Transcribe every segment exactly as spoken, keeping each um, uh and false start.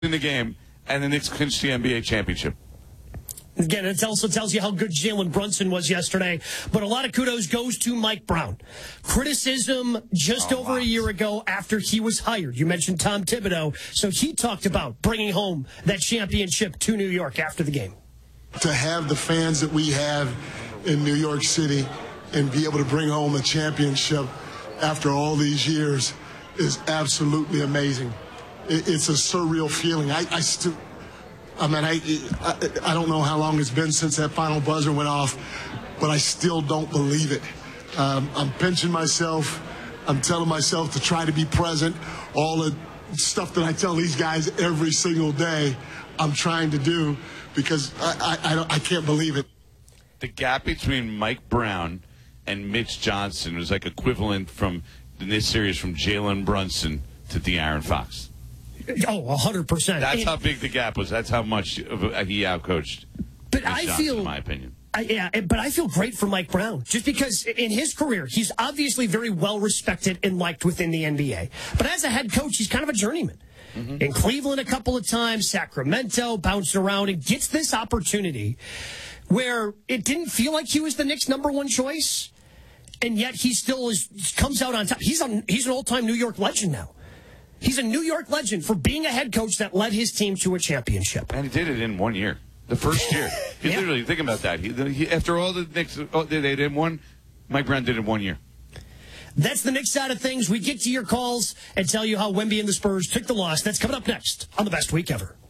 in the game, and the Knicks clinched the N B A championship. Again, it also tells you how good Jalen Brunson was yesterday. But a lot of kudos goes to Mike Brown. Criticism just oh, over wow. a year ago after he was hired. You mentioned Tom Thibodeau. So he talked about bringing home that championship to New York after the game. To have the fans that we have in New York City and be able to bring home a championship after all these years is absolutely amazing. It's a surreal feeling. I, I still... I mean, I, I I don't know how long it's been since that final buzzer went off, but I still don't believe it. Um, I'm pinching myself. I'm telling myself to try to be present. All the stuff that I tell these guys every single day, I'm trying to do because I, I, I, don't, I can't believe it. The gap between Mike Brown and Mitch Johnson was like equivalent from in this series from Jalen Brunson to De'Aaron Fox. Oh, one hundred percent. That's and, how big the gap was. That's how much of a, he outcoached But Mitch I Johnson, feel, in my opinion. I, yeah, but I feel great for Mike Brown, just because in his career, he's obviously very well respected and liked within the N B A. But as a head coach, he's kind of a journeyman. Mm-hmm. In Cleveland a couple of times, Sacramento, bounced around, and gets this opportunity where it didn't feel like he was the Knicks' number one choice, and yet he still is comes out on top. He's, on, he's an all-time New York legend now. He's a New York legend for being a head coach that led his team to a championship. And he did it in one year. The first year. He yeah. literally, think about that. He, he, after all the Knicks, oh, they did in one, Mike Brown did it in one year. That's the Knicks side of things. We get to your calls and tell you how Wemby and the Spurs took the loss. That's coming up next on The Best Week Ever.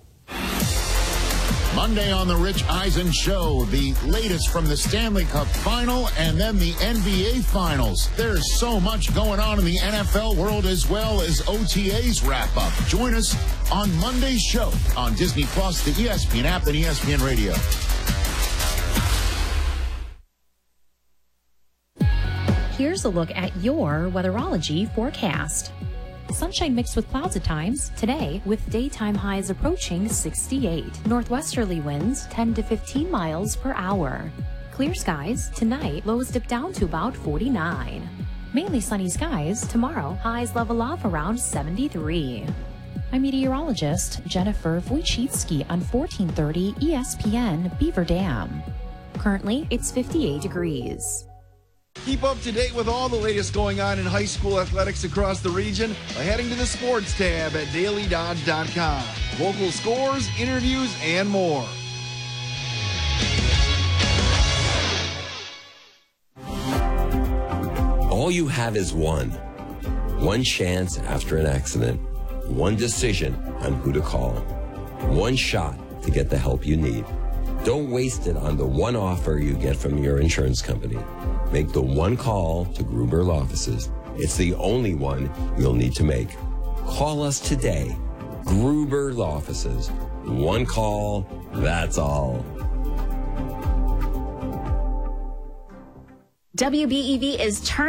Monday on the Rich Eisen Show, the latest from the Stanley Cup Final and then the N B A Finals. There's so much going on in the N F L world as well as O T As wrap up. Join us on Monday's show on Disney Plus, the E S P N app, and E S P N Radio. Here's a look at your weatherology forecast. Sunshine mixed with clouds at times today, with daytime highs approaching sixty-eight. Northwesterly winds ten to fifteen miles per hour. Clear skies tonight, lows dip down to about forty-nine. Mainly sunny skies tomorrow, highs level off around seventy-three. I'm meteorologist Jennifer Wojcicki on fourteen thirty E S P N Beaver Dam. Currently, it's fifty-eight degrees. Keep up to date with all the latest going on in high school athletics across the region by heading to the sports tab at daily dodge dot com. Local scores, interviews, and more. All you have is one. One chance after an accident. One decision on who to call. One shot to get the help you need. Don't waste it on the one offer you get from your insurance company. Make the one call to Gruber Law Offices. It's the only one you'll need to make. Call us today. Gruber Law Offices. One call, that's all. W B E V is turning